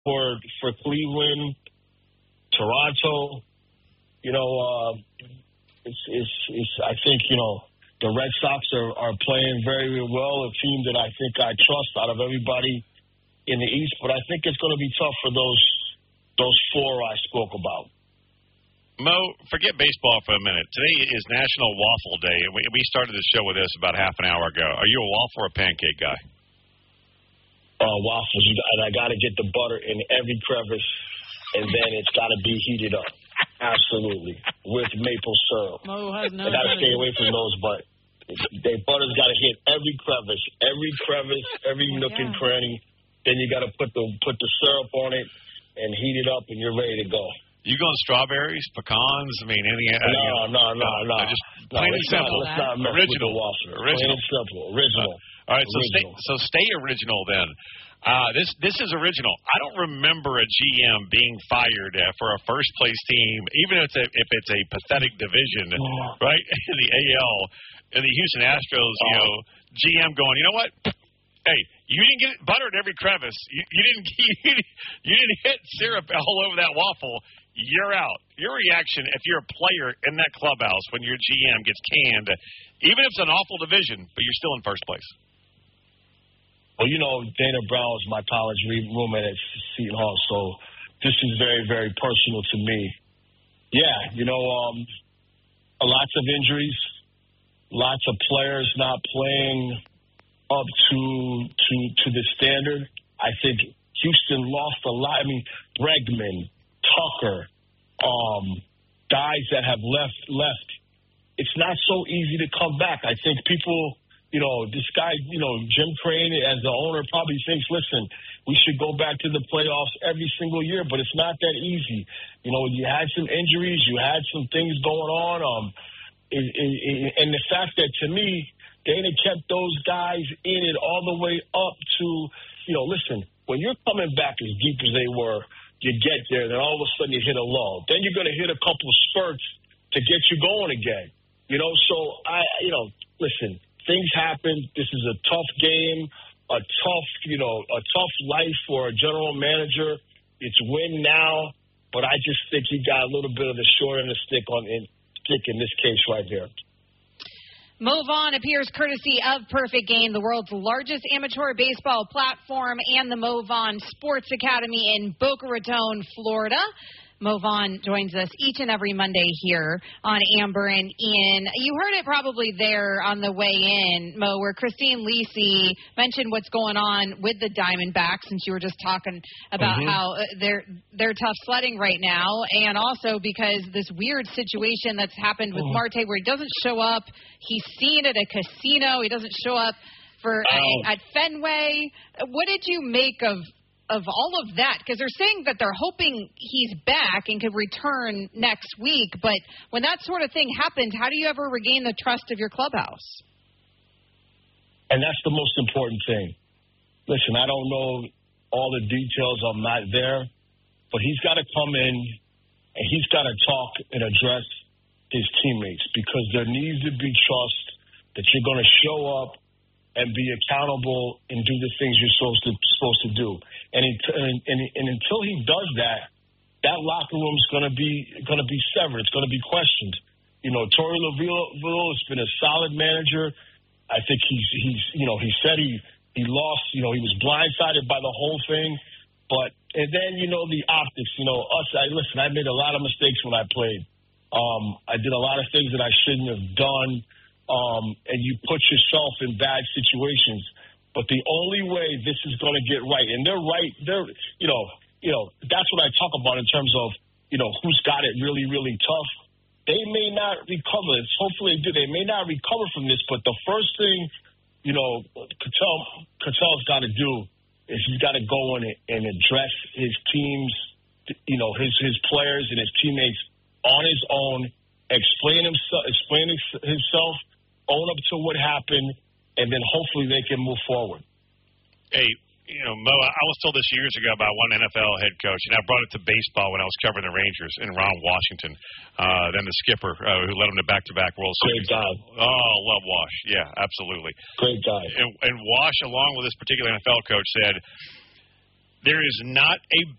for Cleveland, Toronto. I think the Red Sox are playing very well. A team that I think I trust out of everybody in the East, but I think it's going to be tough for those four I spoke about. Mo, forget baseball for a minute. Today is National Waffle Day. We started the show with this about half an hour ago. Are you a waffle or a pancake guy? Waffles, and I got to get the butter in every crevice, and then it's got to be heated up. Absolutely, with maple syrup. Mo has no. I got to stay away from those, but butter's got to hit every crevice, every nook and cranny. Then you got to put the syrup on it and heat it up, and you're ready to go. You going strawberries, pecans? I mean, any? No. Just plain and simple. Let's not mess with the waffle. Plain and simple. Original. All right, so stay original then. This is original. I don't remember a GM being fired for a first place team, even if it's a pathetic division, right? In the AL, and the Houston Astros, GM going, you know what? Hey, you didn't get butter in every crevice. You didn't hit syrup all over that waffle. You're out. Your reaction, if you're a player in that clubhouse when your GM gets canned, even if it's an awful division, but you're still in first place. Well, Dana Brown was my college roommate at Seton Hall, so this is very, very personal to me. Yeah, lots of injuries, lots of players not playing up to the standard. I think Houston lost a lot. I mean, Bregman, Tucker, guys that have left. It's not so easy to come back. I think people, this guy, Jim Crane as the owner probably thinks, listen, we should go back to the playoffs every single year, but it's not that easy. You had some injuries, you had some things going on. And the fact that, to me, Dana kept those guys in it all the way up to, listen, when you're coming back as deep as they were, you get there, then all of a sudden you hit a lull. Then you're going to hit a couple of spurts to get you going again. So listen, things happen. This is a tough game, a tough life for a general manager. It's win now, but I just think he got a little bit of the short end of the stick in this case right here. Mo Vaughn appears courtesy of Perfect Game, the world's largest amateur baseball platform, and the Mo Vaughn Sports Academy in Boca Raton, Florida. Mo Vaughn joins us each and every Monday here on Amber and Ian. You heard it probably there on the way in, Mo, where Christine Lisi mentioned what's going on with the Diamondbacks, since you were just talking about how they're tough sledding right now, and also because this weird situation that's happened with Marte where he doesn't show up. He's seen at a casino. He doesn't show up at Fenway. What did you make of all of that? Because they're saying that they're hoping he's back and could return next week. But when that sort of thing happens, how do you ever regain the trust of your clubhouse? And that's the most important thing. Listen, I don't know all the details. I'm not there. But he's got to come in and he's got to talk and address his teammates, because there needs to be trust that you're going to show up and be accountable and do the things you're supposed to do. And until he does that, that locker room's going to be severed. It's going to be questioned. Torey Lovullo has been a solid manager. I think he said he lost. He was blindsided by the whole thing. But and then the optics. I made a lot of mistakes when I played. I did a lot of things that I shouldn't have done. And you put yourself in bad situations. But the only way this is going to get right, and they're right, that's what I talk about in terms of, who's got it really, really tough. They may not recover. Hopefully they do. They may not recover from this, but the first thing, Cattell's got to do is he's got to go in and address his teams, his players and his teammates on his own, explain himself, own up to what happened, and then hopefully they can move forward. Hey, Mo, I was told this years ago by one NFL head coach, and I brought it to baseball when I was covering the Rangers, and Ron Washington, then the skipper who led them to back-to-back World Series. Great guy. Oh, love Wash. Yeah, absolutely. Great guy. And Wash, along with this particular NFL coach, said, there is not a